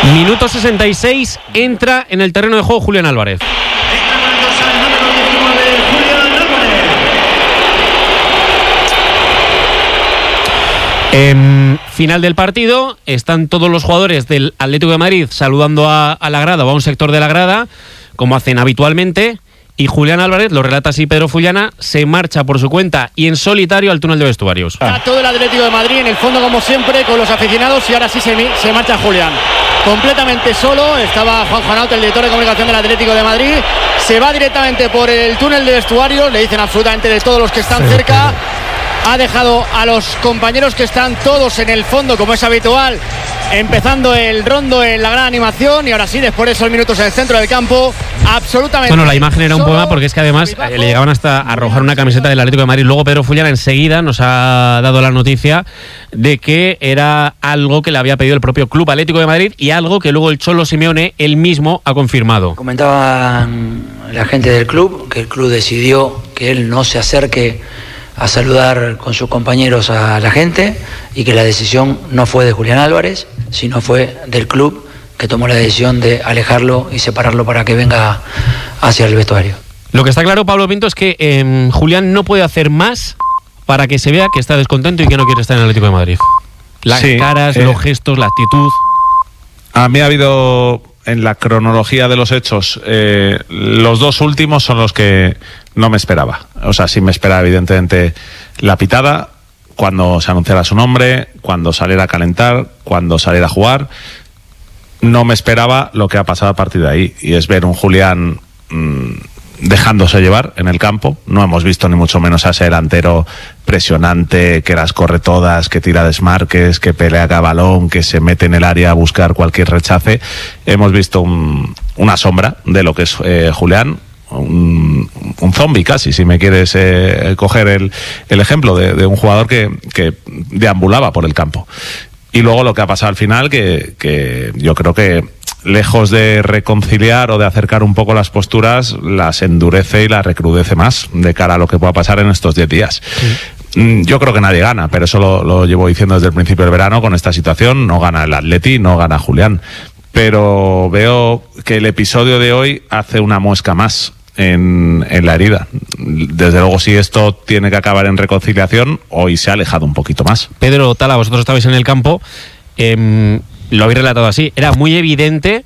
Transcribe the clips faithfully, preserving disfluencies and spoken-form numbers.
Minuto sesenta y seis, entra en el terreno de juego Julián Álvarez. En final del partido están todos los jugadores del Atlético de Madrid saludando a, a la grada o a un sector de la grada, como hacen habitualmente, y Julián Álvarez, lo relata así Pedro Fullana, se marcha por su cuenta y en solitario al túnel de vestuarios. Está todo el Atlético de Madrid en el fondo como siempre con los aficionados y ahora sí se, se marcha Julián. Completamente solo, estaba Juan Juanauta, el director de comunicación del Atlético de Madrid, se va directamente por el túnel de vestuarios, le dicen absolutamente de todos los que están cerca. Ha dejado a los compañeros que están todos en el fondo, como es habitual, empezando el rondo en la gran animación. Y ahora sí, después de esos minutos en el centro del campo, absolutamente... Bueno, la imagen era un poema porque es que además eh, le llegaban hasta a arrojar una camiseta del Atlético de Madrid. Luego Pedro Fullana enseguida nos ha dado la noticia de que era algo que le había pedido el propio Club Atlético de Madrid y algo que luego el Cholo Simeone él mismo ha confirmado. Comentaban la gente del club que el club decidió que él no se acerque a saludar con sus compañeros a la gente y que la decisión no fue de Julián Álvarez, sino fue del club que tomó la decisión de alejarlo y separarlo para que venga hacia el vestuario. Lo que está claro, Pablo Pinto, es que eh, Julián no puede hacer más para que se vea que está descontento y que no quiere estar en el Atlético de Madrid. Las sí, caras, eh, los gestos, la actitud. A mí ha habido, en la cronología de los hechos, eh, los dos últimos son los que no me esperaba. O sea, sí me esperaba evidentemente la pitada, cuando se anunciara su nombre, cuando saliera a calentar, cuando saliera a jugar. No me esperaba lo que ha pasado a partir de ahí, y es ver un Julián mmm, dejándose llevar en el campo. No hemos visto ni mucho menos a ese delantero presionante, que las corre todas, que tira desmarques, que pelea a balón, que se mete en el área a buscar cualquier rechace. Hemos visto un, una sombra de lo que es eh, Julián. Un, un zombie casi, si me quieres eh, coger el, el ejemplo de, de un jugador que, que deambulaba por el campo. Y luego lo que ha pasado al final, que, que yo creo que lejos de reconciliar o de acercar un poco las posturas, las endurece y las recrudece más de cara a lo que pueda pasar en estos diez días. Sí. Yo creo que nadie gana, pero eso lo, lo llevo diciendo desde el principio del verano con esta situación. No gana el Atleti, no gana Julián. Pero veo que el episodio de hoy hace una muesca más en, en la herida. Desde luego, si esto tiene que acabar en reconciliación, hoy se ha alejado un poquito más. Pedro Tala, vosotros estabais en el campo, eh, lo habéis relatado así, era muy evidente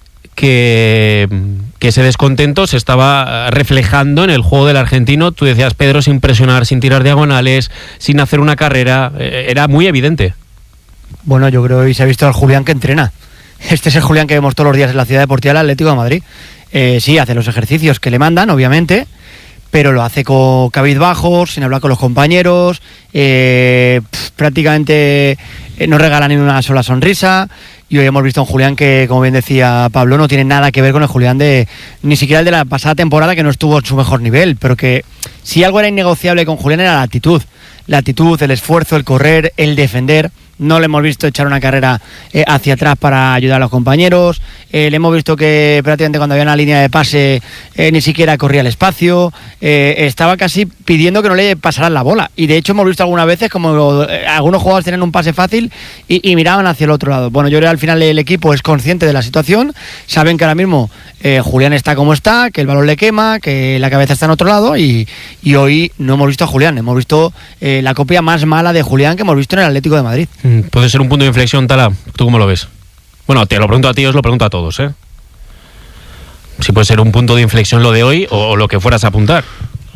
que, que ese descontento se estaba reflejando en el juego del argentino. Tú decías, Pedro, sin presionar, sin tirar diagonales, sin hacer una carrera, eh, era muy evidente. Bueno, yo creo que se ha visto al Julián que entrena. Este es el Julián que vemos todos los días en la Ciudad Deportiva del Atlético de Madrid. Eh, sí, hace los ejercicios que le mandan, obviamente, pero lo hace con cabizbajos, sin hablar con los compañeros, eh, pff, prácticamente eh, no regala ni una sola sonrisa. Y hoy hemos visto a un Julián que, como bien decía Pablo, no tiene nada que ver con el Julián de ni siquiera el de la pasada temporada, que no estuvo en su mejor nivel, pero que si algo era innegociable con Julián era la actitud. La actitud, el esfuerzo, el correr, el defender. No le hemos visto echar una carrera eh, hacia atrás para ayudar a los compañeros. Eh, le hemos visto que prácticamente cuando había una línea de pase eh, ni siquiera corría el espacio. Eh, estaba casi pidiendo que no le pasaran la bola. Y de hecho hemos visto algunas veces como eh, algunos jugadores tenían un pase fácil y, y miraban hacia el otro lado. Bueno, yo creo que al final el equipo es consciente de la situación. Saben que ahora mismo eh, Julián está como está, que el balón le quema, que la cabeza está en otro lado. Y, y hoy no hemos visto a Julián. Hemos visto eh, la copia más mala de Julián que hemos visto en el Atlético de Madrid. Puede ser un punto de inflexión, Tala. ¿Tú cómo lo ves? Bueno, te lo pregunto a ti, os lo pregunto a todos, ¿eh? Si puede ser un punto de inflexión lo de hoy o, o lo que fueras a apuntar.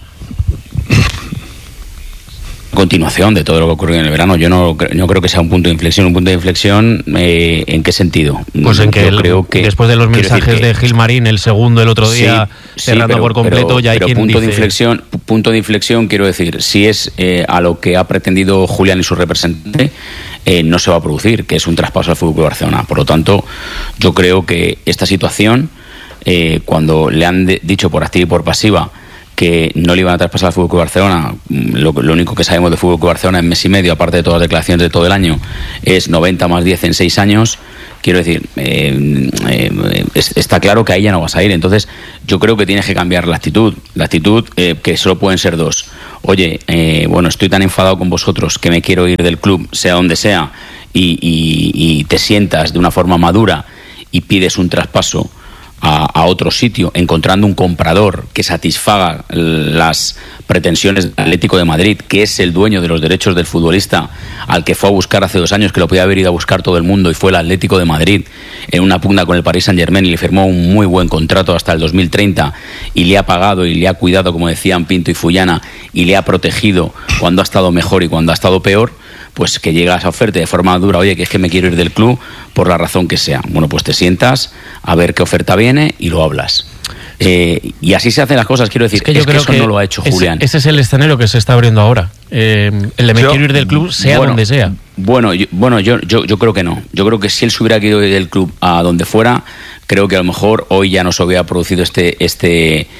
Continuación de todo lo que ocurrió en el verano. Yo no, no creo que sea un punto de inflexión. Un punto de inflexión, eh, ¿en qué sentido? Pues en que, Yo el, creo que después de los mensajes que, de Gilmarín, el segundo el otro día, sí, cerrando sí, pero, por completo, pero, ya hay pero quien punto dice... de inflexión, punto de inflexión, quiero decir, si es eh, a lo que ha pretendido Julián y su representante, eh, no se va a producir, que es un traspaso al F C Barcelona. Por lo tanto, yo creo que esta situación, eh, cuando le han de, dicho por activa y por pasiva que no le iban a traspasar al F C Barcelona, lo, lo único que sabemos de F C Barcelona en mes y medio, aparte de todas las declaraciones de todo el año, es noventa más diez en seis años. Quiero decir, eh, eh, está claro que ahí ya no vas a ir. Entonces yo creo que tienes que cambiar la actitud. La actitud eh, que solo pueden ser dos. Oye, eh, bueno, estoy tan enfadado con vosotros que me quiero ir del club, sea donde sea, y, y, y te sientas de una forma madura y pides un traspaso a, a otro sitio, encontrando un comprador que satisfaga las pretensiones del Atlético de Madrid, que es el dueño de los derechos del futbolista, al que fue a buscar hace dos años, que lo podía haber ido a buscar todo el mundo, y fue el Atlético de Madrid en una pugna con el Paris Saint-Germain, y le firmó un muy buen contrato hasta el dos mil treinta, y le ha pagado y le ha cuidado, como decían Pinto y Fullana, y le ha protegido cuando ha estado mejor y cuando ha estado peor. Pues que llega esa oferta de forma dura, oye, que es que me quiero ir del club por la razón que sea. Bueno, pues te sientas a ver qué oferta viene y lo hablas. Eh, y así se hacen las cosas, quiero decir, es que, yo es que creo eso que no lo ha hecho ese, Julián. Ese es el escenario que se está abriendo ahora. Eh, el de me yo, quiero ir del club, sea bueno, donde sea. Bueno, yo, bueno yo, yo, yo creo que no. Yo creo que si él se hubiera querido ir del club a donde fuera, creo que a lo mejor hoy ya no se hubiera producido este, este,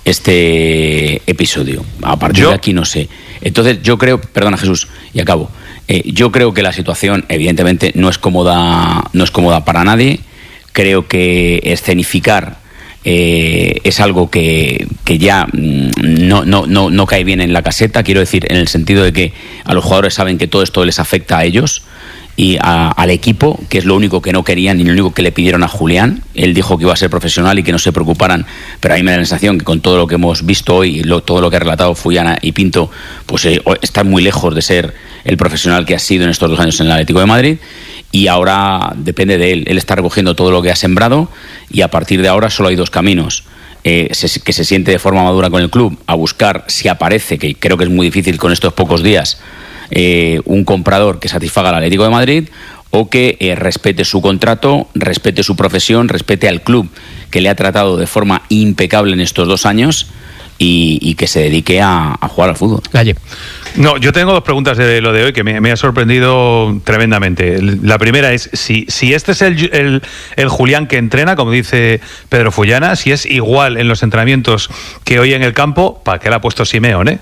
este episodio. A partir ¿Yo? de aquí no sé. Entonces yo creo, perdona Jesús, y acabo. Eh, yo creo que la situación evidentemente no es cómoda, no es cómoda para nadie. Creo que escenificar eh, es algo que, que ya no, no, no, no cae bien en la caseta, quiero decir, en el sentido de que a los jugadores saben que todo esto les afecta a ellos y a, al equipo, que es lo único que no querían y lo único que le pidieron a Julián. Él dijo que iba a ser profesional y que no se preocuparan, pero a mí me da la sensación que con todo lo que hemos visto hoy, lo, todo lo que ha relatado Fullana y Pinto, pues eh, están muy lejos de ser el profesional que ha sido en estos dos años en el Atlético de Madrid, y ahora depende de él. Él está recogiendo todo lo que ha sembrado y a partir de ahora solo hay dos caminos. Eh, se, que se siente de forma madura con el club, a buscar, si aparece, que creo que es muy difícil con estos pocos días, eh, un comprador que satisfaga al Atlético de Madrid, o que eh, respete su contrato, respete su profesión, respete al club que le ha tratado de forma impecable en estos dos años y, y que se dedique a, a jugar al fútbol. Galle. No, yo tengo dos preguntas de lo de hoy que me, me ha sorprendido tremendamente. La primera es si, si este es el, el, el Julián que entrena, como dice Pedro Fullana, si es igual en los entrenamientos que hoy en el campo, ¿para qué le ha puesto Simeone?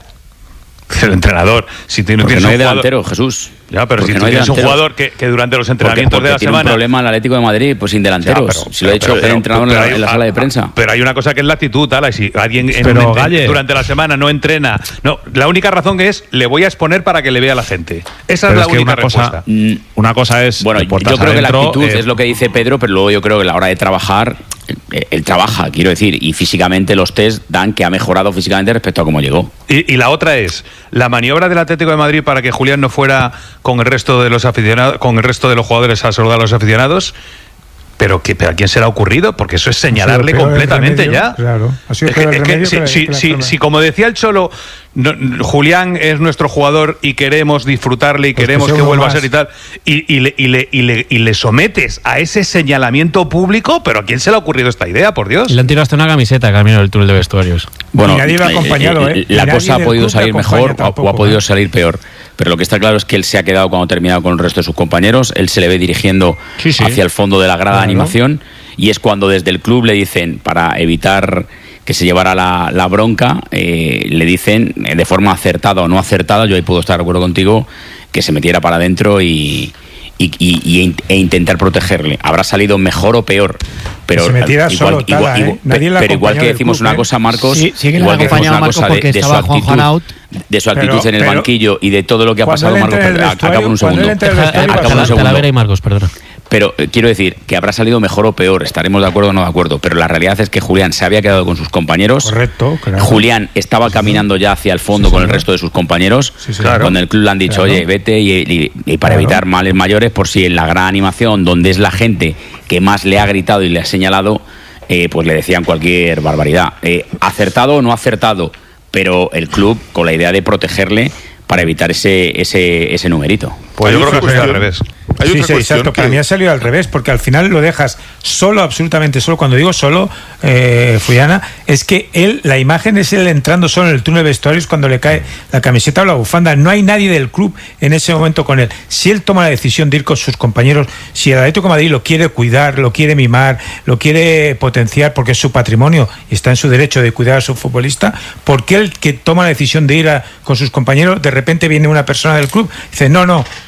El entrenador, si tiene, porque tienes no hay un jugador, delantero, Jesús. Ya, pero porque si no tienes un jugador que, que durante los entrenamientos porque, porque de la tiene semana un problema el Atlético de Madrid, pues sin delanteros. Ya, pero, si lo ha hecho el entrenador en la, hay, en la sala de prensa. Pero hay una cosa que es la actitud, Ala, y si alguien en pero, un, Galle, durante la semana no entrena, no, la única razón que es le voy a exponer para que le vea la gente. Esa pero es la es única una respuesta. Cosa, una cosa es bueno, yo creo adentro, que la actitud eh, es lo que dice Pedro, pero luego yo creo que a la hora de trabajar él, él trabaja, quiero decir, y físicamente los test dan que ha mejorado físicamente respecto a cómo llegó. Y, y la otra es la maniobra del Atlético de Madrid para que Julián no fuera con el resto de los aficionados, con el resto de los jugadores a saludar a los aficionados. Pero, que, pero ¿a quién se le ha ocurrido? Porque eso es señalarle completamente remedio, ya. Claro. Ha sido es que, el es que remedio si, que, si, que si, si, como decía el Cholo, no, Julián es nuestro jugador y queremos disfrutarle y pues queremos que, que vuelva más. a ser y tal, y, y, le, y, le, y, le, y le sometes a ese señalamiento público, pero ¿a quién se le ha ocurrido esta idea, por Dios? Y le han tirado hasta una camiseta camino del túnel de vestuarios. Bueno, y nadie lo ha acompañado, ¿eh? La cosa ha podido salir mejor tampoco, o ha podido ¿eh? salir peor. Pero lo que está claro es que él se ha quedado cuando ha terminado con el resto de sus compañeros. Él se le ve dirigiendo sí, sí. hacia el fondo de la grada claro. de animación. Y es cuando desde el club le dicen, para evitar que se llevara la, la bronca, eh, le dicen de forma acertada o no acertada, yo ahí puedo estar de acuerdo contigo, que se metiera para adentro y, y, y, y e intentar protegerle. Habrá salido mejor o peor, pero se metiera igual, solo, igual, tala, igual, ¿eh? Nadie la pero igual que decimos club, una ¿eh? cosa, Marcos, sí, sí que igual que decimos una Marcos cosa de, de su actitud, de su actitud pero, en el pero, banquillo y de todo lo que ha pasado, Marcos. Acabo en un segundo. Acabo en un segundo. Talavera y Marcos, perdona. Pero eh, quiero decir que habrá salido mejor o peor, estaremos de acuerdo o no de acuerdo, pero la realidad es que Julián se había quedado con sus compañeros. Correcto, claro. Julián estaba sí, caminando ya hacia el fondo sí, con el resto de sus compañeros, sí, claro. cuando el club le han dicho, claro. oye, vete, y, y, y para claro. evitar males mayores, por si en la gran animación, donde es la gente que más le ha gritado y le ha señalado, eh, pues le decían cualquier barbaridad. Eh, acertado o no acertado, pero el club con la idea de protegerle para evitar ese, ese, ese numerito. Pues yo creo que ha salido al revés. Hay sí, sí, exacto. Que... Para mí ha salido al revés, porque al final lo dejas solo, absolutamente solo. Cuando digo solo, eh, Fullana, es que él, la imagen es él entrando solo en el túnel de vestuarios cuando le cae la camiseta o la bufanda. No hay nadie del club en ese momento con él. Si él toma la decisión de ir con sus compañeros, si el Atlético de Madrid lo quiere cuidar, lo quiere mimar, lo quiere potenciar porque es su patrimonio y está en su derecho de cuidar a su futbolista, ¿por qué el que toma la decisión de ir a, con sus compañeros, de repente viene una persona del club y dice, no, no,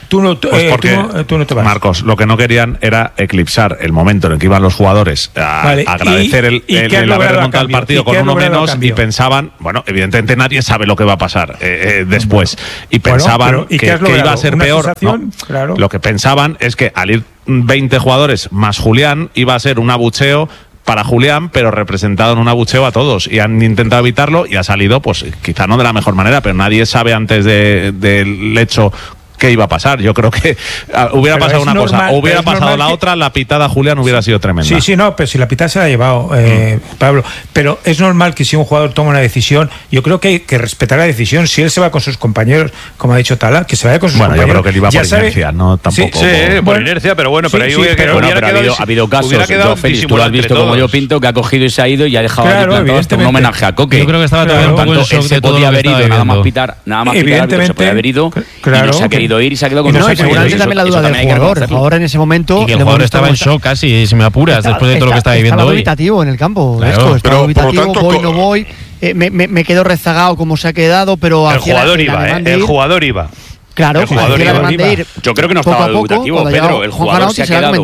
tú no, pues eh, porque, tú, no, tú no te vas. Marcos, lo que no querían era eclipsar el momento en el que iban los jugadores a vale. agradecer y, el, y el, el haber remontado el partido con uno menos y pensaban, bueno, evidentemente nadie sabe lo que va a pasar eh, eh, después. Y pensaban bueno, pero, ¿y que, que iba a ser peor. No, claro. Lo que pensaban es que al ir veinte jugadores más Julián iba a ser un abucheo para Julián, pero representado en un abucheo a todos, y han intentado evitarlo y ha salido, pues quizá no de la mejor manera, pero nadie sabe antes de, del hecho qué iba a pasar. Yo creo que uh, hubiera pero pasado una normal, cosa, o hubiera pasado la que... otra, la pitada Julián hubiera sido tremenda. Sí, sí, no, pero si la pitada se la ha llevado eh, mm. Pablo, pero es normal que si un jugador toma una decisión, yo creo que hay que respetar la decisión. Si él se va con sus compañeros, como ha dicho Tala, que se vaya con sus bueno, compañeros. Bueno, yo creo que él iba por sabe... inercia, no tampoco. Sí, sí por bueno, inercia, pero bueno, pero sí, ahí sí, hubiera, pero, hubiera bueno, pero ha, habido, ha habido casos, yo, Félix, tú lo has visto como yo Pinto, que ha cogido y se ha ido y ha dejado claro, aquí hasta un homenaje a Coque. Yo creo que estaba todavía un poco en shock de todo lo que estaba nada más pitar, nada más pitar, se podía haber ido y no se ha querido ir y se ha quedado con no, y seguramente también la duda del jugador. El jugador en ese momento. Y que el jugador estaba en shock casi, si me apuras, estaba, después de todo lo que estaba viviendo estaba hoy. Estaba dubitativo en el campo. Claro. Esto, estaba pero, dubitativo, tanto, voy, no voy. Eh, me, me, me quedo rezagado como se ha quedado, pero. El jugador iba, ¿eh? El jugador iba. Claro, el jugador iba. iba. Ir yo creo que no estaba dubitativo, Pedro. El jugador se ha quedado.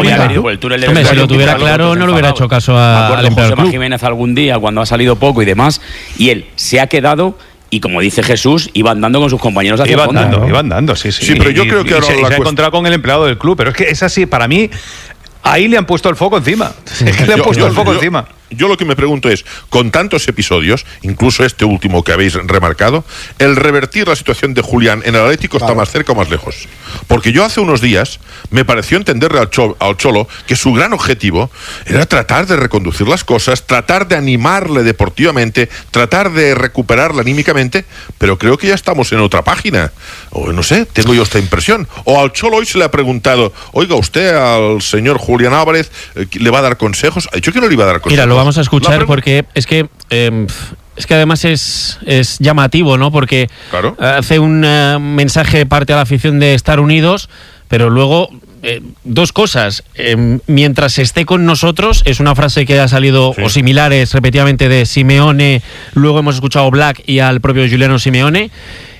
Hombre, si lo tuviera claro, no le hubiera hecho caso al empleado del club. Jiménez algún día, cuando ha salido poco y demás, y él se ha quedado. Y como dice Jesús, iba andando con sus compañeros hacia iba el fondo. Andando, ¿no? Iba andando, sí, sí. Sí, pero yo y, creo que ahora y se, la y se ha encontrado con el empleado del club, pero es que es así, para mí, ahí le han puesto el foco encima. Es que le han yo, puesto yo, el foco yo, encima. Yo lo que me pregunto es, con tantos episodios, incluso este último que habéis remarcado, el revertir la situación de Julián en el Atlético claro. está más cerca o más lejos. Porque yo hace unos días me pareció entenderle al Cholo, al Cholo que su gran objetivo era tratar de reconducir las cosas, tratar de animarle deportivamente, tratar de recuperarle anímicamente, pero creo que ya estamos en otra página. O no sé, tengo yo esta impresión. O al Cholo hoy se le ha preguntado, oiga, usted al señor Julián Álvarez ¿le va a dar consejos? Ha dicho que no le iba a dar consejos. Mira, lo vamos a escuchar porque es que eh, es que además es, es llamativo, ¿no? Porque claro. hace un uh, mensaje parte a la afición de estar unidos, pero luego eh, dos cosas. Eh, mientras esté con nosotros, es una frase que ha salido sí. o similares repetidamente de Simeone, luego hemos escuchado a Black y al propio Giuliano Simeone.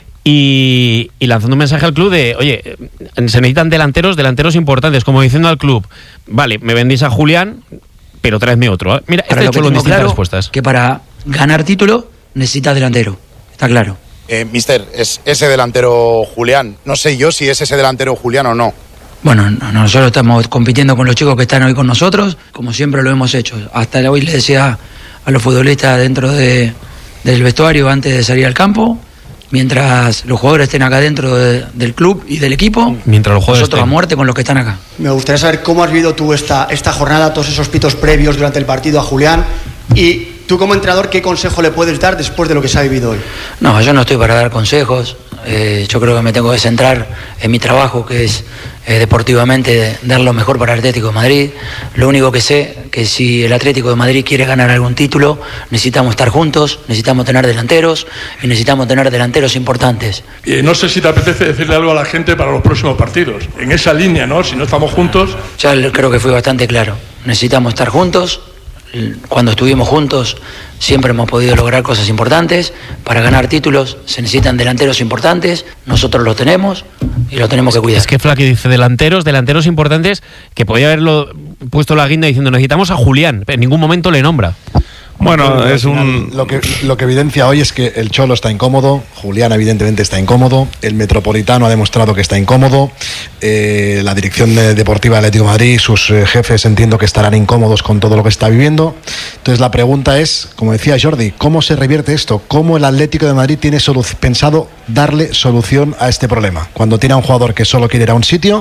Y, y lanzando un mensaje al club de, oye, se necesitan delanteros, delanteros importantes, como diciendo al club, vale, me vendéis a Julián, pero traedme otro. ¿eh? Mira, para este hecho lo distintas claro, respuestas. Que para ganar título necesitas delantero, está claro. Eh, mister, ¿es ese delantero Julián? No sé yo si es ese delantero Julián o no. Bueno, no, nosotros estamos compitiendo con los chicos que están hoy con nosotros, como siempre lo hemos hecho. Hasta hoy le decía a los futbolistas dentro de, del vestuario antes de salir al campo, mientras los jugadores estén acá dentro de, del club y del equipo, mientras los jugadores nosotros estén. a muerte con los que están acá. Me gustaría saber cómo has vivido tú esta, esta jornada, todos esos pitos previos durante el partido a Julián, y tú como entrenador, ¿qué consejo le puedes dar después de lo que se ha vivido hoy? No, yo no estoy para dar consejos, eh, yo creo que me tengo que centrar en mi trabajo, que es eh, deportivamente dar lo mejor para el Atlético de Madrid. Lo único que sé, que si el Atlético de Madrid quiere ganar algún título, necesitamos estar juntos, necesitamos tener delanteros y necesitamos tener delanteros importantes. Eh, no sé si te apetece decirle algo a la gente para los próximos partidos, en esa línea, ¿no? Si no estamos juntos... Ya creo que fui bastante claro, necesitamos estar juntos. Cuando estuvimos juntos siempre hemos podido lograr cosas importantes. Para ganar títulos se necesitan delanteros importantes, nosotros los tenemos y lo tenemos que cuidar. Es que Flaky dice delanteros, delanteros importantes, que podía haberlo puesto la guinda diciendo necesitamos a Julián, en ningún momento le nombra. Bueno, es un... Lo que, lo que evidencia hoy es que el Cholo está incómodo, Julián evidentemente está incómodo, el Metropolitano ha demostrado que está incómodo, eh, la dirección de, deportiva de Atlético de Madrid, sus eh, jefes entiendo que estarán incómodos con todo lo que está viviendo. Entonces la pregunta es, como decía Jordi, ¿cómo se revierte esto? ¿Cómo el Atlético de Madrid tiene solu- pensado darle solución a este problema? Cuando tiene a un jugador que solo quiere ir a un sitio,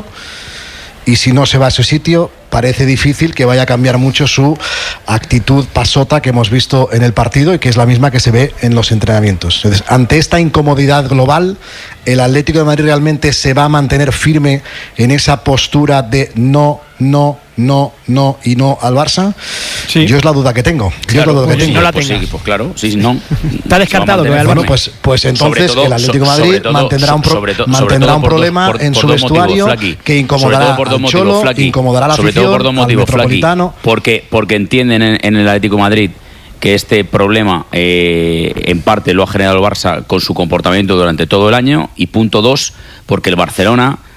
y si no se va a su sitio, parece difícil que vaya a cambiar mucho su actitud pasota que hemos visto en el partido y que es la misma que se ve en los entrenamientos. Entonces, ante esta incomodidad global, ¿el Atlético de Madrid realmente se va a mantener firme en esa postura de no, no, no, no y no al Barça? Sí. Yo es la duda que tengo. Yo claro, es la duda pues que sí, tengo. No la pues sí, pues claro, sí, no. Está descartado que bueno, pues, pues entonces todo, el Atlético de Madrid todo, mantendrá un, pro, sobre to, mantendrá un por problema dos, por, en por su vestuario motivos, que incomodará al Cholo, incomodará a la sobre afición, todo por dos motivos, al Metropolitano. Flaky, porque, porque entienden en, en el Atlético de Madrid que este problema eh, en parte lo ha generado el Barça con su comportamiento durante todo el año, y punto dos, porque el Barcelona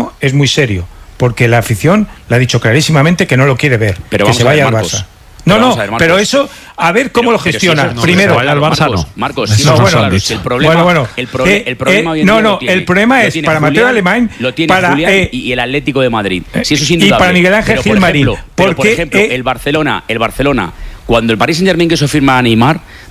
verano es muy serio, porque la afición le ha dicho clarísimamente que no lo quiere ver, pero que se vaya al Barça. No, no, ver, pero eso, a ver cómo pero, lo gestiona. Si no, primero, vaya al Barça, Marcos, no. Marcos, si no, no, bueno, claro, si el problema, bueno, bueno, el, pro, eh, el problema eh, hoy en no, día no, lo tiene, el problema es para Mateo Alemán, lo tiene para Julián eh, y el Atlético de Madrid. Si eso es indudable. Y para Miguel Ángel Gilmarín, porque pero por ejemplo, eh, el Barcelona, el Barcelona, cuando el Paris Saint-Germain quiso firmar a Neymar,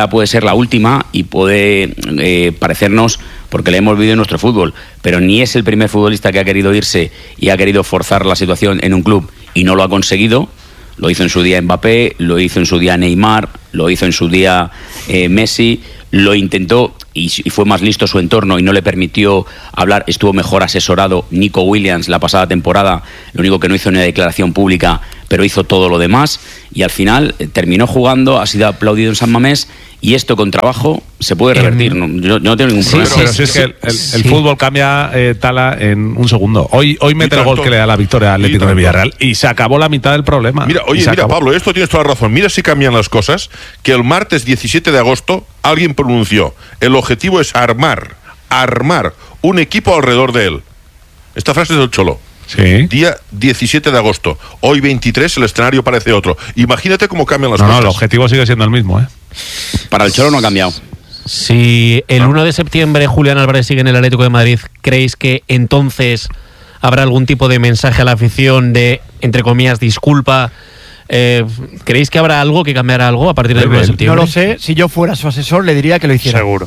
esta puede ser la última y puede eh, parecernos, porque la hemos vivido en nuestro fútbol, pero ni es el primer futbolista que ha querido irse y ha querido forzar la situación en un club y no lo ha conseguido, Lo hizo en su día Mbappé, lo hizo en su día Neymar, lo hizo en su día eh, Messi, lo intentó y, y fue más listo su entorno y no le permitió hablar. Estuvo mejor asesorado Nico Williams la pasada temporada, lo único que no hizo una declaración pública, pero hizo todo lo demás y al final eh, terminó jugando, ha sido aplaudido en San Mamés. Y esto con trabajo se puede revertir. No, yo, yo no tengo ningún sí, problema. Sí, pero si es que el, el, el fútbol cambia, eh, Tala, en un segundo. Hoy, hoy mete el gol que le da la victoria al Atlético de Villarreal y se acabó la mitad del problema. Mira, oye, mira, acabó. Pablo, esto tienes toda la razón. Mira si cambian las cosas. Que el martes diecisiete de agosto alguien pronunció: el objetivo es armar, armar un equipo alrededor de él. Esta frase es del Cholo. Sí. Día diecisiete de agosto. Hoy veintitrés, el escenario parece otro. Imagínate cómo cambian las no, cosas. No, el objetivo sigue siendo el mismo, ¿eh? Para el Cholo no ha cambiado. Si el uno de septiembre Julián Álvarez sigue en el Atlético de Madrid, ¿creéis que entonces habrá algún tipo de mensaje a la afición de, entre comillas, disculpa? Eh, ¿Creéis que habrá algo, que cambiará algo a partir del uno de septiembre? No lo sé. Si yo fuera su asesor, le diría que lo hiciera. Seguro.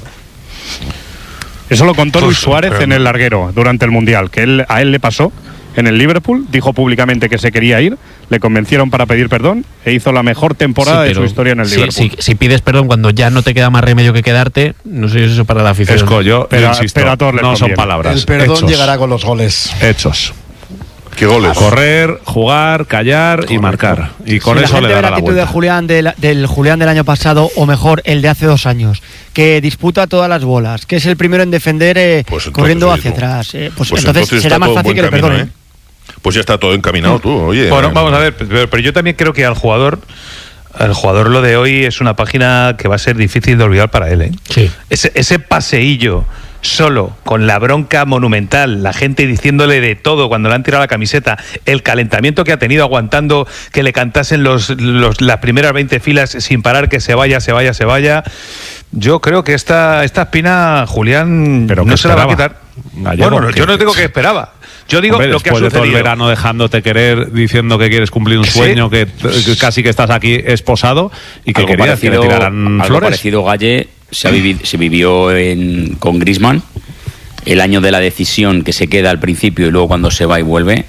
Eso lo contó Luis Suárez en el larguero durante el Mundial, que él, a él le pasó en el Liverpool, dijo públicamente que se quería ir, le convencieron para pedir perdón e hizo la mejor temporada sí, de su historia en el sí, Liverpool. Sí, si pides perdón cuando ya no te queda más remedio que quedarte, no sé si eso para la afición. Esco, yo, pero, yo insisto, pero a todos les no conviene. son palabras. El perdón hechos. llegará con los goles. Hechos. ¿Qué goles? Correr, jugar, callar Correcto. y marcar. Y con si eso le da dará la la actitud vuelta. de Julián del, del Julián del año pasado, o mejor, el de hace dos años, que disputa todas las bolas, que es el primero en defender eh, pues corriendo oye, hacia no. atrás. Eh, pues, pues entonces, entonces será más fácil que le camino, perdonen. ¿eh? Pues ya está todo encaminado, tú, oye. Bueno, eh, vamos a ver, pero, pero yo también creo que al jugador, al jugador lo de hoy es una página que va a ser difícil de olvidar para él, ¿eh? Sí. Ese, ese paseillo solo, con la bronca monumental, la gente diciéndole de todo cuando le han tirado la camiseta, el calentamiento que ha tenido aguantando que le cantasen los, los, las primeras veinte filas sin parar, que se vaya, se vaya, se vaya. Yo creo que esta, esta espina, Julián, Pero no se la va a esperaba. quitar. Gallego, bueno, que- yo no digo que esperaba. Yo digo Hombre, lo que ha después de todo el sucedido. verano dejándote querer, diciendo que quieres cumplir un Sí. sueño, que, que casi que estás aquí esposado y que Algo querías que le parecido, tiraran algo flores. parecido, Galle, se, ha vivi- se vivió en, con Griezmann, el año de la decisión, que se queda al principio y luego cuando se va y vuelve.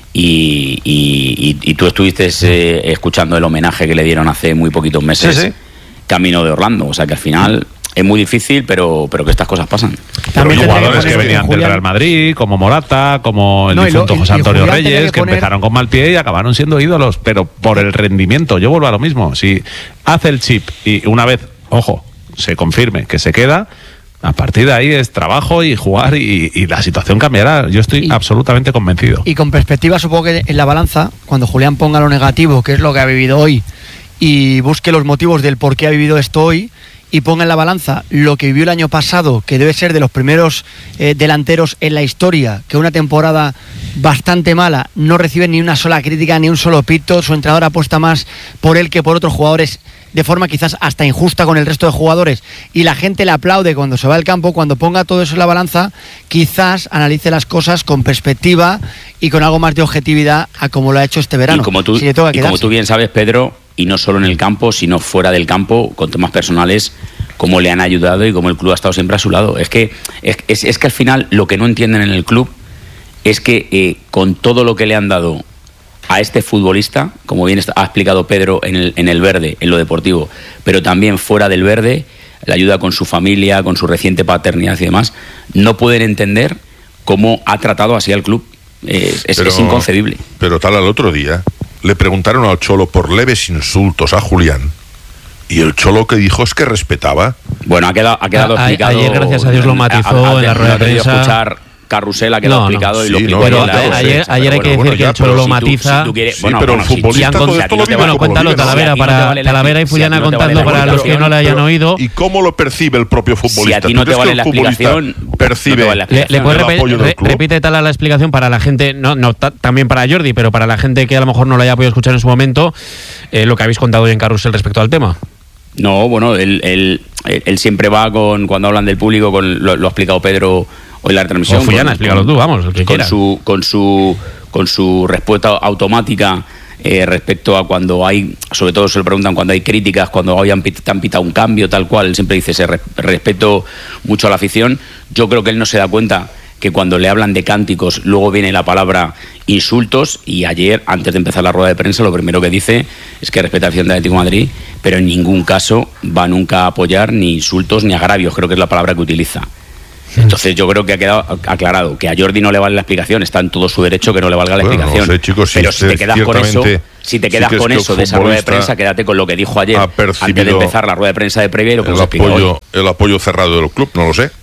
Y, y, y, y tú estuviste eh, escuchando el homenaje que le dieron hace muy poquitos meses, Sí, sí. camino de Orlando. O sea que al final es muy difícil, pero, pero que estas cosas pasan. Pero También hay tendría jugadores que que poner venían del Julián- Real Madrid, como Morata, como el No, y lo- difunto y- José y Antonio Julián tenía Reyes, que que poner- empezaron con mal pie y acabaron siendo ídolos, pero por el rendimiento. Yo vuelvo a lo mismo. Si hace el chip y una vez, ojo, se confirme que se queda, a partir de ahí es trabajo y jugar y, y la situación cambiará. Yo estoy Y- absolutamente convencido. Y con perspectiva, supongo que en la balanza, cuando Julián ponga lo negativo, que es lo que ha vivido hoy, y busque los motivos del por qué ha vivido esto hoy, y ponga en la balanza lo que vivió el año pasado, que debe ser de los primeros eh, delanteros en la historia, que una temporada bastante mala, no recibe ni una sola crítica, ni un solo pito, su entrenador apuesta más por él que por otros jugadores, de forma quizás hasta injusta con el resto de jugadores, y la gente le aplaude cuando se va al campo. Cuando ponga todo eso en la balanza, quizás analice las cosas con perspectiva y con algo más de objetividad a como lo ha hecho este verano. Y como tú, Si le toca y como quedarse. tú bien sabes, Pedro, y no solo en el campo, sino fuera del campo, con temas personales, cómo le han ayudado y cómo el club ha estado siempre a su lado. Es que, es, es, es que al final lo que no entienden en el club es que eh, con todo lo que le han dado a este futbolista, como bien está- ha explicado Pedro en el, en el verde, en lo deportivo, pero también fuera del verde, la ayuda con su familia, con su reciente paternidad y demás, no pueden entender cómo ha tratado así al club. Es, es- Pero- es inconcebible. Pero tal, al otro día le preguntaron al Cholo por leves insultos a Julián y el Cholo que dijo es que respetaba. Bueno, ha quedado, ha quedado A- a- explicado. ayer, gracias a Dios, lo matizó Ha- ha- en la rueda de no he tenido que prensa. escuchar Carrusel, ha quedado No, no. explicado y Sí, lo explicó no, en no, la claro, rueda de ayer, prensa, ayer pero hay que bueno, decir bueno, que ya, el Cholo pero lo si tú- matiza. si tú quieres- Sí, bueno, pero bueno, el si- futbolista si han todo con- esto si a ti lo no te vive Bueno, como cuéntalo, vive, ¿no? Talavera, Si a ti no te para, vale la- Talavera y si a Fullana ti no te vale contando la para los que explicación, no le hayan Pero- oído. ¿Y cómo lo percibe el propio futbolista? Si a ti ¿Tú no te crees vale que el la futbolista explicación, percibe no te vale la Le, le explicación. puedes el repe- apoyo del re- club? repite tal la explicación para la gente, no, no ta- también para Jordi, pero para la gente que a lo mejor no lo haya podido escuchar en su momento, eh, lo que habéis contado hoy en Carrusel respecto al tema. No, bueno, él, él, él- él siempre va con, cuando hablan del público, con, lo, lo ha explicado Pedro hoy en la transmisión. O Fullana, con- explícalo con- tú, vamos, el que con quieras. su, con su con su respuesta automática eh, respecto a cuando hay, sobre todo se le preguntan cuando hay críticas, cuando hoy han, pit- te han pitado un cambio, tal cual, él siempre dice, se re- respeto mucho a la afición. Yo creo que él no se da cuenta que cuando le hablan de cánticos luego viene la palabra insultos, y ayer, antes de empezar la rueda de prensa, lo primero que dice es que respeta la afición del Atlético de Madrid, pero en ningún caso va nunca a apoyar ni insultos ni agravios, creo que es la palabra que utiliza. Entonces yo creo que ha quedado aclarado que a Jordi no le vale la explicación, está en todo su derecho que no le valga la Bueno, explicación. no sé, chicos, si pero si te quedas con eso, si te quedas sí con eso de esa rueda de prensa, quédate con lo que dijo ayer antes de empezar la rueda de prensa de previa y lo que el nos explica apoyo, hoy. el apoyo cerrado del club, no lo sé.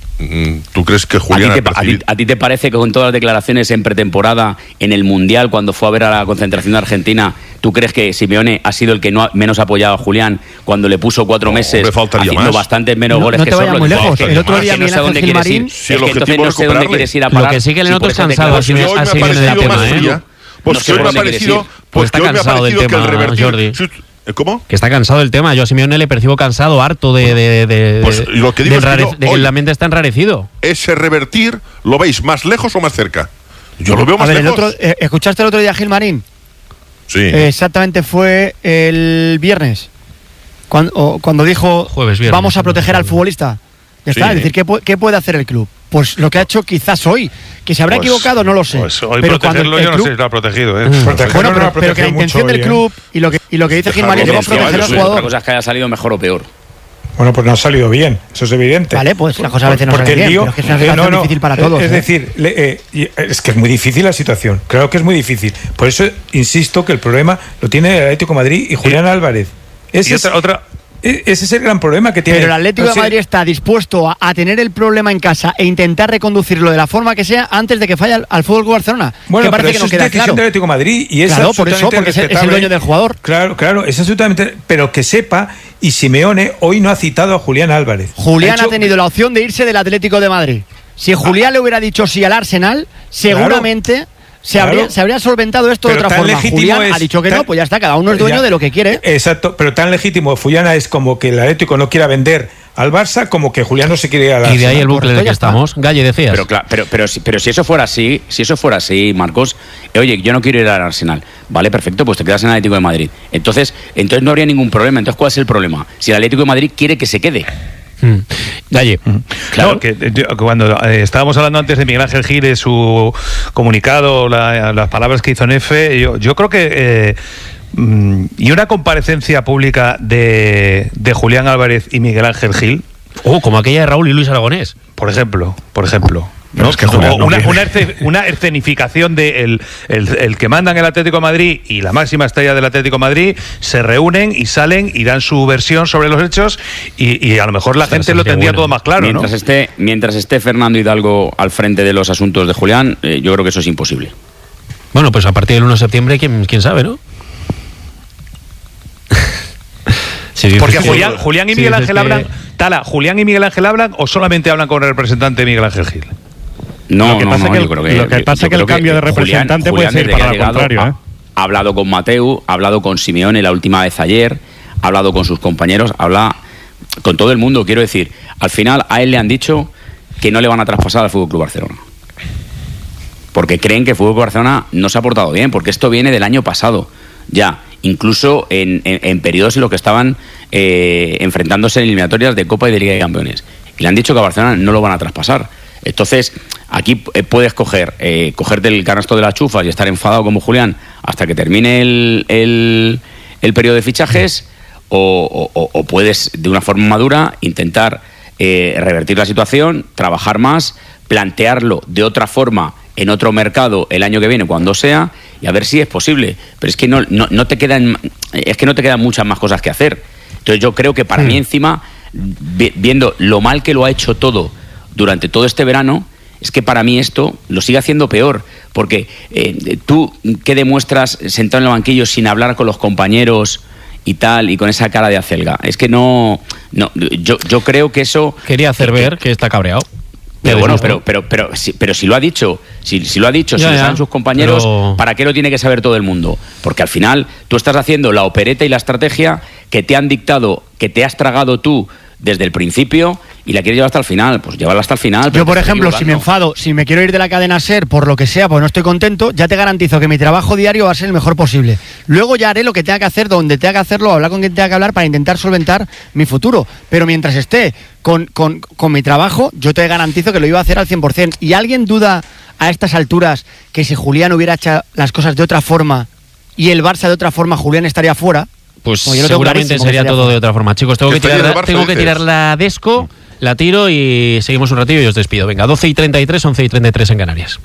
¿Tú crees que Julián ¿A ti, te, a, ti, ¿A ti te parece que con todas las declaraciones en pretemporada, en el Mundial, cuando fue a ver a la concentración de Argentina, tú crees que Simeone ha sido el que no ha, menos ha apoyado a Julián cuando le puso cuatro no, meses haciendo más. bastantes menos no, goles no que te Sorlo? Muy lejos. El otro día no sé dónde quieres ir. Si es que entonces no sé dónde quieres ir a parar. Lo que sí que le noto es cansado así viene del tema, ¿eh? Pues que hoy me ha parecido, pues está cansado del tema, Jordi. ¿Cómo? Que está cansado del tema. Yo a Simeone le percibo cansado, harto de, de, de, pues lo que digo de, es que, enrare, yo, de que la mente está enrarecido. Ese revertir, ¿lo veis más lejos o más cerca? Yo lo veo más a ver, lejos. El otro, eh, ¿escuchaste el otro día a Gilmarín? Sí. Eh, exactamente, fue el viernes. Cuando, o, cuando dijo, Jueves, viernes, vamos a proteger al futbolista. Ya está, Sí. es decir, ¿qué, ¿qué puede hacer el club? Pues lo que ha hecho quizás hoy. Que se habrá Pues- equivocado, no lo sé. Pues hoy pero cuando protegerlo el yo no club- sé si lo ha protegido, ¿eh? Bueno, Protegerlo no lo pero, ha pero que la protegido intención mucho del hoy, ¿eh? club y lo que, y lo que dice Dejarlo Gilmarín es confiado, proteger al sí. Otra jugador. cosa es que haya salido mejor o peor. Bueno, pues no ha salido bien, eso es evidente. Vale, pues las cosas a veces no Porque salen el bien, lío- pero es que es una eh, situación no, no, difícil para eh, todos. Es ¿eh? decir, le- eh, y es que es muy difícil la situación. Claro que es muy difícil. Por eso insisto que el problema lo tiene el Atlético de Madrid y Julián Álvarez. Ese, Y otra, es, otra, e- ese es el gran problema que tiene. Pero el Atlético de O sea, Madrid está dispuesto a, a tener el problema en casa e intentar reconducirlo de la forma que sea antes de que falle al, al Fútbol Club Barcelona. Bueno, que parece pero que eso no es queda decisión claro. del Atlético de Madrid y es Claro, por eso, absolutamente porque es el- es el respetable. dueño del jugador. Claro, claro, es absolutamente. Pero que sepa, y Simeone hoy no ha citado a Julián Álvarez. Julián ha, hecho- tenido la opción de irse del Atlético de Madrid. Si Julián le hubiera dicho sí al Arsenal, seguramente se, claro. habría, se habría solventado esto de Pero otra tan forma. legítimo Julián es- ha dicho que tan- no, pues ya está, cada uno es dueño Ya. de lo que quiere. Exacto, pero tan legítimo Fullana es como que el Atlético no quiera vender al Barça, como que Julián no se quiere ir al Y de ahí Arsenal. el bucle en el que estamos. Galle, decías. Pero, claro, pero, pero, si, pero si eso fuera así, si eso fuera así, Marcos, eh, oye, yo no quiero ir al Arsenal. Vale, perfecto, pues te quedas en el Atlético de Madrid. Entonces, entonces no habría ningún problema. Entonces, ¿cuál es el problema? Si el Atlético de Madrid quiere que se quede. Mm. Galle. Claro, que eh, yo- cuando eh, estábamos hablando antes de Miguel Ángel Gil, de su comunicado, la- las palabras que hizo en F, yo, yo creo que... eh, mm, y una comparecencia pública de, de Julián Álvarez y Miguel Ángel Gil, Oh, como aquella de Raúl y Luis Aragonés. por ejemplo, por ejemplo. ¿no? es que O Julián no una, quiere. una, esce- una escenificación de el, el, el que mandan el Atlético de Madrid y la máxima estrella del Atlético de Madrid se reúnen y salen y dan su versión sobre los hechos y, y a lo mejor la Esa gente lo sería tendría buena. todo más claro, mientras, ¿no? esté, mientras esté Fernando Hidalgo al frente de los asuntos de Julián, eh, yo creo que eso es imposible. Bueno, pues a partir del uno de septiembre, quién, quién sabe, ¿no? Sí, Porque sí, Julián, sí. Julián y Sí, Miguel dices Ángel que- hablan, Tala, ¿Julián y Miguel Ángel hablan o solamente hablan con el representante Miguel Ángel Gil? No, Lo que no, pasa no, que yo el- creo que lo que yo- pasa yo que el creo cambio de representante puede ser desde para que ha lo llegado, contrario, ha, ¿eh? ha hablado con Mateu, ha hablado con Simeone la última vez ayer, ha hablado con sus compañeros, habla con todo el mundo. Quiero decir, al final a él le han dicho que no le van a traspasar al Fútbol Club Barcelona. Porque creen que el Fútbol Club Barcelona no se ha portado bien, porque esto viene del año pasado, ya, incluso en, en, en periodos en los que estaban eh, enfrentándose en eliminatorias de Copa y de Liga de Campeones. Y le han dicho que a Barcelona no lo van a traspasar. Entonces, aquí eh, puedes coger, eh, cogerte el canasto de las chufas y estar enfadado como Julián hasta que termine el, el, el periodo de fichajes, o, o, o puedes, de una forma madura, intentar eh, revertir la situación, trabajar más, plantearlo de otra forma en otro mercado el año que viene, cuando sea, y a ver si es posible. Pero es que no, no, no te quedan, es que no te quedan muchas más cosas que hacer. Entonces yo creo que para Mm. mí encima, vi- viendo lo mal que lo ha hecho todo durante todo este verano, es que para mí esto lo sigue haciendo peor, porque eh, tú, ¿qué demuestras sentado en el banquillo sin hablar con los compañeros y tal, y con esa cara de acelga? Es que no, no yo, yo creo que eso... Quería hacer ver que está cabreado. Pero Ya bueno, mismo. pero, pero, pero, si, pero si lo ha dicho, si, si lo ha dicho, Ya, si lo ya, saben sus compañeros, pero- ¿para qué lo tiene que saber todo el mundo? Porque al final tú estás haciendo la opereta y la estrategia que te han dictado, que te has tragado tú desde el principio, y la quieres llevar hasta el final, pues llévala hasta el final. Yo, por ejemplo, si me enfado, si me quiero ir de la cadena SER por lo que sea, pues no estoy contento, ya te garantizo que mi trabajo diario va a ser el mejor posible. Luego ya haré lo que tenga que hacer, donde tenga que hacerlo, hablar con quien tenga que hablar para intentar solventar mi futuro. Pero mientras esté con, con, con mi trabajo, yo te garantizo que lo iba a hacer al cien por ciento. ¿Y alguien duda a estas alturas que si Julián hubiera hecho las cosas de otra forma y el Barça de otra forma, Julián estaría fuera? Pues bueno, seguramente sería todo fuera. de otra forma. Chicos, tengo que tirar, Barça, tengo que tirar la Desco, la tiro y seguimos un ratillo y os despido. Venga, doce y treinta y tres, once y treinta y tres en Canarias.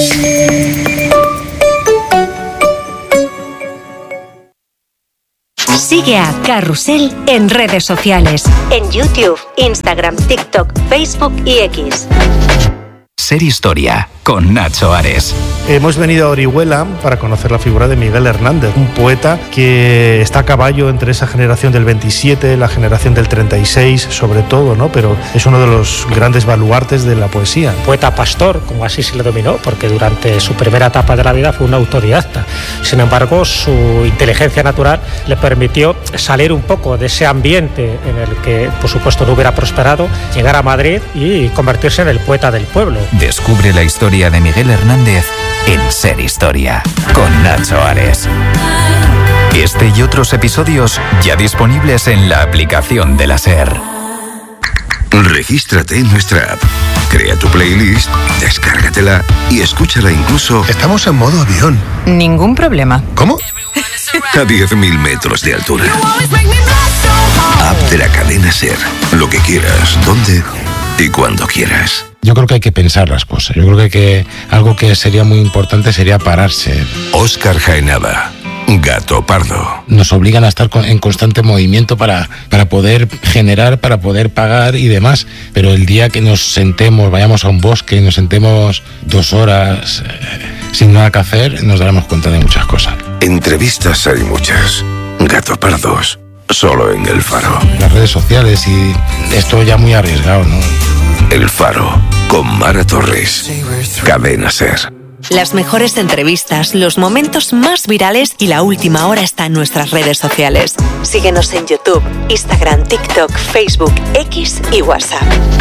Sigue a Carrusel en redes sociales, en YouTube, Instagram, TikTok, Facebook y X. Ser Historia, con Nacho Ares. Hemos venido a Orihuela para conocer la figura de Miguel Hernández, un poeta que está a caballo entre esa generación del veintisiete, la generación del treinta y seis, sobre todo, ¿no? Pero es uno de los grandes baluartes de la poesía. Poeta pastor, como así se le dominó, porque durante su primera etapa de la vida fue un autodidacta. Sin embargo, su inteligencia natural le permitió salir un poco de ese ambiente en el que, por supuesto, no hubiera prosperado, llegar a Madrid y convertirse en el poeta del pueblo. Descubre la historia de Miguel Hernández en Ser Historia, con Nacho Ares. Este y otros episodios ya disponibles en la aplicación de la SER. Regístrate en nuestra app, crea tu playlist, descárgatela y escúchala incluso... Estamos en modo avión. Ningún problema. ¿Cómo? A diez mil metros de altura. App de la cadena SER. Lo que quieras, donde y cuando quieras. Yo creo que hay que pensar las cosas. Yo creo que, hay que algo que sería muy importante sería pararse. Óscar Jaenada, Gato Pardo. Nos obligan a estar en constante movimiento para, para poder generar, para poder pagar y demás. Pero el día que nos sentemos, vayamos a un bosque y nos sentemos dos horas eh, sin nada que hacer, nos daremos cuenta de muchas cosas. Entrevistas hay muchas. Gato Pardos, solo en El Faro. Las redes sociales y esto ya muy arriesgado, ¿no? El Faro, con Mara Torres. Cadena SER. Las mejores entrevistas, los momentos más virales y la última hora está en nuestras redes sociales. Síguenos en YouTube, Instagram, TikTok, Facebook, X y WhatsApp.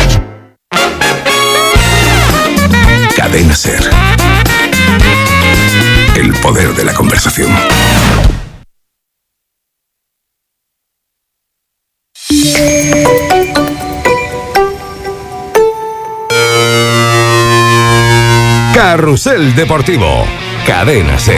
Cadena SER. El poder de la conversación. Carrusel Deportivo, Cadena SER.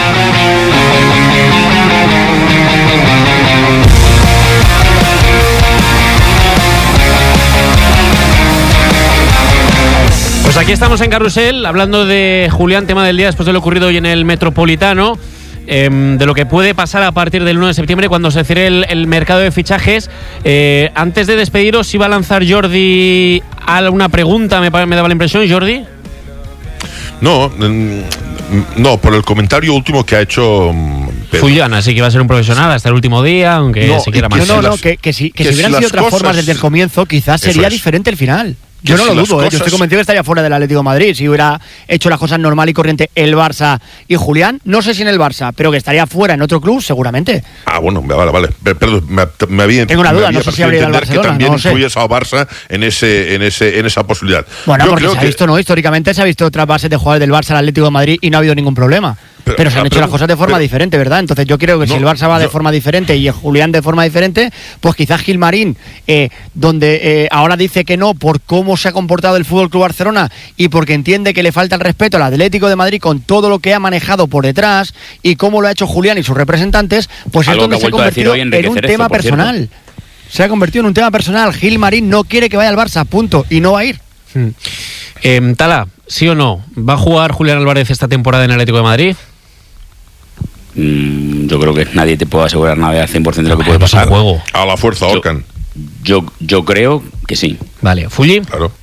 Pues aquí estamos en Carrusel, hablando de Julián, tema del día después de lo ocurrido hoy en el Metropolitano, eh, de lo que puede pasar a partir del uno de septiembre cuando se cierre el, el mercado de fichajes. Eh, antes de despediros, iba a lanzar Jordi alguna pregunta, me, me daba la impresión, Jordi. No, no, por el comentario último que ha hecho Pedro. Julián, así que va a ser un profesional hasta el último día, aunque no, se quiera más. No, no, las, que, que si, que que si hubieran si sido otras cosas, formas desde el comienzo, quizás sería es. diferente el final. Yo no si lo dudo, cosas... ¿eh? Yo estoy convencido que estaría fuera del Atlético de Madrid si hubiera hecho las cosas normal y corriente el Barça y Julián. No sé si en el Barça, pero que estaría fuera en otro club, seguramente. Ah, bueno, vale, vale. Perdón, me, me había Tengo una duda, no sé si habría ido al Barcelona, que también no sé. incluyes al Barça en ese, en ese, en esa posibilidad. Bueno, Yo porque creo se ha que... visto, ¿no? Históricamente se ha visto otras bases de jugadores del Barça al Atlético de Madrid y no ha habido ningún problema. Pero, pero se han ah, hecho pero, las cosas de forma pero, diferente, ¿verdad? Entonces yo creo que no, si el Barça va yo, de forma diferente y el Julián de forma diferente, pues quizás Gilmarín, eh, donde eh, ahora dice que no por cómo se ha comportado el Fútbol Club Barcelona y porque entiende que le falta el respeto al Atlético de Madrid con todo lo que ha manejado por detrás y cómo lo ha hecho Julián y sus representantes, pues es donde se ha convertido en un tema personal. Se ha convertido en un tema personal. Gilmarín no quiere que vaya al Barça, punto, y no va a ir. Hmm. Eh, Tala, ¿sí o no? ¿Va a jugar Julián Álvarez esta temporada en el Atlético de Madrid? Mm, yo creo que nadie te puede asegurar nada al cien por ciento de lo que puede pasar. Juego. A la fuerza, Orcan. Yo, yo, yo creo que sí. Vale, ¿Fulli? Claro.